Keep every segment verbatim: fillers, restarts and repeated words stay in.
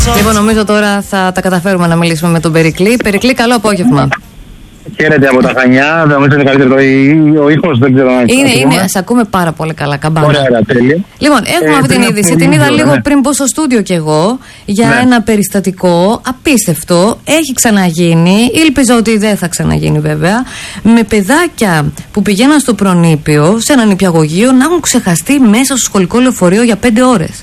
Λοιπόν, νομίζω τώρα θα τα καταφέρουμε να μιλήσουμε με τον Περικλή. Περικλή, καλό απόγευμα. Χαίρετε από τα Χανιά, νομίζω είναι καλύτερο ο ήχος, δεν ξέρω αν είναι. Είναι, είναι, σε ακούμε πάρα πολύ καλά, Καμπάνα. Ωραία, τέλεια. Λοιπόν, έχουμε ε, αυτή την είδηση, την είδα λίγο ναι. πριν πω στο στούντιο κι εγώ, για ναι. ένα περιστατικό απίστευτο, έχει ξαναγίνει, ελπίζω ότι δεν θα ξαναγίνει βέβαια, με παιδάκια που πηγαίναν στο προνήπιο, σε ένα νηπιαγωγείο, να έχουν ξεχαστεί μέσα στο σχολικό λεωφορείο για πέντε ώρες.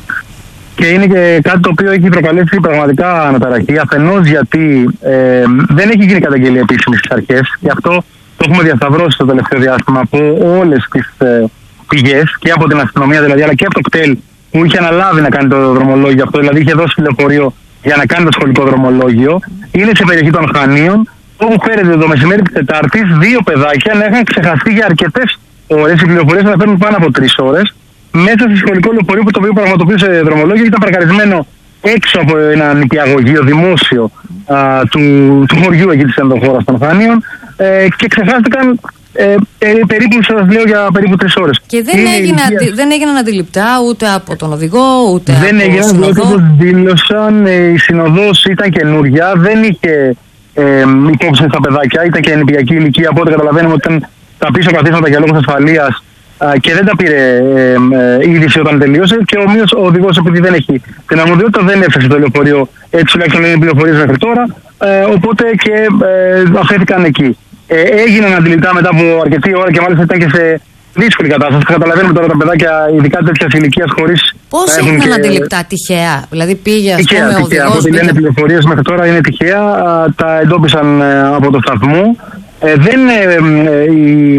Και είναι και κάτι το οποίο έχει προκαλέσει πραγματικά αναταραχή. Αφενός γιατί ε, δεν έχει γίνει καταγγελία επίσημη στις αρχές. Γι' αυτό το έχουμε διασταυρώσει το τελευταίο διάστημα από όλες τις ε, πηγές και από την αστυνομία δηλαδή, αλλά και από το κτέλ που είχε αναλάβει να κάνει το δρομολόγιο αυτό. Δηλαδή είχε δώσει λεωφορείο για να κάνει το σχολικό δρομολόγιο. Είναι σε περιοχή των Χανίων, όπου φέρεται το μεσημέρι της Τετάρτης δύο παιδάκια να είχαν ξεχαστεί για αρκετές ώρες. Οι πληροφορίες να παίρνουν πάνω από τρεις ώρες. Μέσα στο σχολικό λεωφορείο που το οποίο πραγματοποιούσε δρομολόγιο ήταν παρκαρισμένο έξω από ένα νηπιαγωγείο δημόσιο α, του, του χωριού εκεί της ενδοχώρας των Χανίων ε, και ξεχάστηκαν ε, ε, περίπου, σας λέω, για περίπου τρεις ώρες. Και δεν, έγινε, ηλικία... δεν έγιναν αντιληπτά ούτε από τον οδηγό ούτε δεν από έγιναν, συνοδό. Δεν έγιναν, δήλωσαν, ε, η συνοδός ήταν καινούρια, δεν είχε ε, υπόψη στα παιδάκια, ήταν και νηπιακή ηλικία, οπότε καταλαβαίνουμε ότι ήταν τα πίσω καθίσματα για λόγους ασφαλείας και δεν τα πήρε ε, ε, είδηση όταν τελείωσε και ομοίως ο οδηγός, επειδή δεν έχει την αρμοδιότητα, δεν έφτασε το λεωφορείο, έτσι τουλάχιστον είναι οι πληροφορίες μέχρι τώρα, ε, οπότε και ε, αφέθηκαν εκεί. Ε, έγιναν αντιληπτά μετά από αρκετή ώρα και μάλιστα ήταν και σε δύσκολη κατάσταση. Καταλαβαίνουμε τώρα τα παιδάκια, ειδικά τέτοιας ηλικίας, χωρίς. Πώς έγιναν και... αντιληπτά, τυχαία? Δηλαδή πήγε, ας τυχαία, πούμε, ο τυχαία. οδηγός. Από ό,τι λένε πληροφορίες μέχρι τώρα είναι τυχαία, τα εντόπισαν ε, από το σταθμό. Ε, δεν, ε, ε, οι,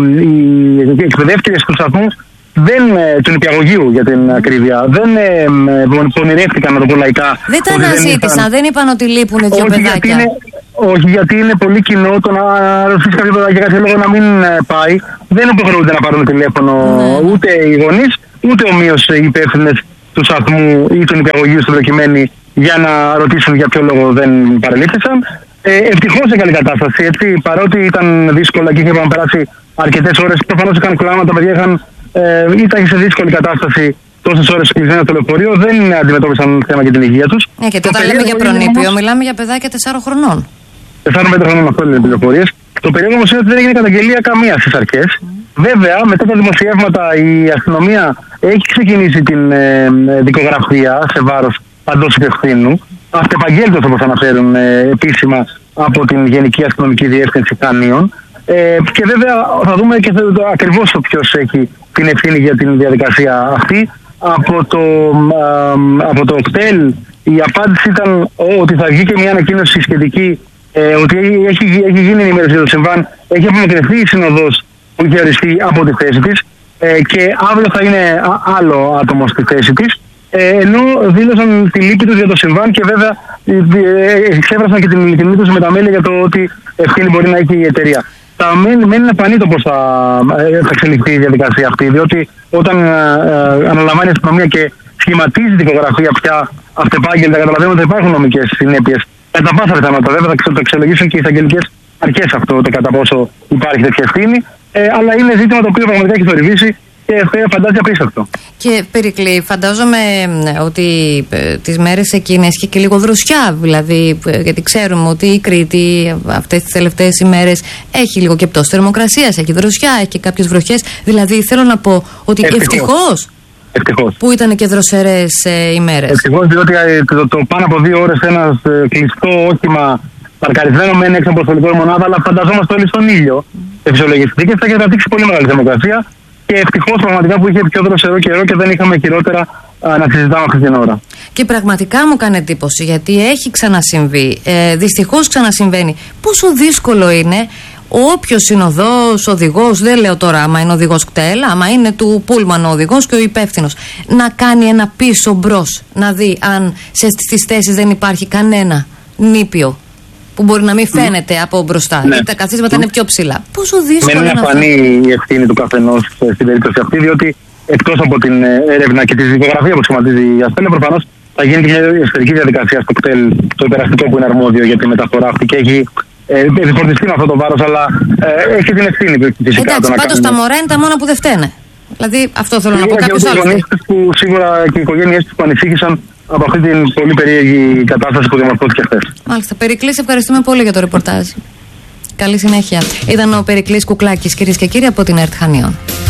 οι εκπαιδεύτριες του σταθμού, δεν, ε, του νηπιαγωγείου για την ακρίβεια, δεν ε, ε, πονηρεύτηκαν, να το πω λαϊκά. Δεν τα αναζήτησαν, δεν, δεν είπαν ότι λείπουν δύο όχι παιδάκια. Γιατί είναι, όχι, γιατί είναι πολύ κοινό το να ρωτήσει κάποιο παιδάκι για κάποιο λόγο να μην πάει. Δεν υποχρεούνται να πάρουν τηλέφωνο ναι. ούτε οι γονείς, ούτε ομοίως οι υπεύθυνες του σταθμού ή του νηπιαγωγείου στην προκειμένη για να ρωτήσουν για ποιο λόγο δεν παρελήφθησαν. Ε, Ευτυχώς σε καλή κατάσταση, έτσι, παρότι ήταν δύσκολα και είχαμε περάσει αρκετές ώρες, προφανώς είχαν κλάματα, τα παιδιά είχαν, ε, ήταν σε δύσκολη κατάσταση τόσες ώρες κλεισμένα στο λεωφορείο, δεν αντιμετώπισαν θέμα για την υγεία τους. Ναι, γιατί όταν λέμε για προνήπιο, όμως, μιλάμε για παιδάκια τεσσάρων χρονών. τεσσάρων πέντε χρονών, αυτό είναι οι πληροφορίες. Το περίεργο όμως είναι ότι δεν έγινε καταγγελία καμία στις αρχές. Mm. Βέβαια, μετά τα δημοσιεύματα, η αστυνομία έχει ξεκινήσει την ε, δικογραφία σε βάρος παντός υπευθύνου. Αυτεπαγγέλτος, όπως αναφέρουν ε, επίσημα από την Γενική Αστυνομική Διεύθυνση Χανίων. Ε, και βέβαια θα δούμε και το, το, ακριβώς το ποιος έχει την ευθύνη για την διαδικασία αυτή. Από το, α, από το κτέλ η απάντηση ήταν ότι θα βγει και μια ανακοίνωση σχετική, ε, ότι έχει, έχει γίνει ενημέρωση για το συμβάν, έχει απομακρυνθεί η συνοδός που είχε οριστεί από τη θέση της ε, και αύριο θα είναι άλλο άτομο στη θέση της. Ε, ενώ δήλωσαν τη λύπη τους για το συμβάν και βέβαια εξέφρασαν και την ειλικρινή τους με τα μέλη για το ότι ευθύνη μπορεί να έχει η εταιρεία. Θα μένει να φανεί το πώς θα, θα εξελιχθεί η διαδικασία αυτή, διότι όταν ε, ε, αναλαμβάνει η αστυνομία και σχηματίζει την δικογραφία πια αυτεπάγγελτα, καταλαβαίνουμε ότι υπάρχουν νομικές συνέπειες. Κατά πάσα πιθανότητα, βέβαια, θα το αξιολογήσουν και οι εισαγγελικές αρχές αυτό, το κατά πόσο υπάρχει τέτοια ευθύνη. Ε, αλλά είναι ζήτημα το οποίο πραγματικά έχει θορυβήσει και φαντάζει απίστευτο. Και Περικλή, φαντάζομαι ότι ε, τις μέρες εκείνες είχε και λίγο δροσιά, δηλαδή, ε, γιατί ξέρουμε ότι η Κρήτη αυτές τις τελευταίες ημέρες έχει λίγο και πτώση θερμοκρασίας, έχει δροσιά, έχει και κάποιες βροχές. Δηλαδή, θέλω να πω ότι ευτυχώς. Ευτυχώς. Που ήταν και δροσερές ε, ημέρες. Ευτυχώς, διότι ε, το, το πάνω από δύο ώρες ένας ε, κλειστό όχημα παρκαρισμένο μένει έξω από το σχολικό μονάδα, αλλά φανταζόμαστε όλοι στον ήλιο. Σε φυσιολογικές συνθήκες θα είχε καταδείξει πολύ μεγάλη θερμοκρασία. Και ευτυχώς πραγματικά που είχε πιο δροσερό καιρό και δεν είχαμε χειρότερα α, να συζητάμε αυτή την ώρα. Και πραγματικά μου κάνει εντύπωση, γιατί έχει ξανασυμβεί, ε, δυστυχώς ξανασυμβαίνει. Πόσο δύσκολο είναι όποιος συνοδός, οδηγός, δεν λέω τώρα άμα είναι οδηγός κτέλ, άμα είναι του πούλμαν ο οδηγός και ο υπεύθυνος, να κάνει ένα πίσω μπρος, να δει αν σε, στις θέσεις δεν υπάρχει κανένα νήπιο που μπορεί να μην φαίνεται mm. από μπροστά. Ναι. Τα καθίσματα mm. είναι πιο ψηλά. Πόσο δύσκολο είναι να φανεί η ευθύνη του καθενός στην περίπτωση αυτή, διότι εκτός από την έρευνα και τη δικογραφία που σχηματίζει η ασθένεια, προφανώς θα γίνει και μια εσωτερική διαδικασία στο κτέλ, το υπεραστικό που είναι αρμόδιο για τη μεταφορά αυτή και έχει ε, επιφορτιστεί με αυτό το βάρος, αλλά ε, έχει την ευθύνη φυσικά. Εντάξει, πάντως τα μωρά είναι τα μόνα που δεν φταίνε. Δηλαδή αυτό θέλω να πω. Κάποιος άλλος. Σίγουρα και οι οικογένειές τους που ανησύχησαν από αυτή την πολύ περίεργη κατάσταση που διαμορφώθηκε χθες. Μάλιστα. Περικλή, ευχαριστούμε πολύ για το ρεπορτάζ. Καλή συνέχεια. Ήταν ο Περικλής Κουκλάκης, κυρίες και κύριοι, από την ΕΡΤ Χανίων.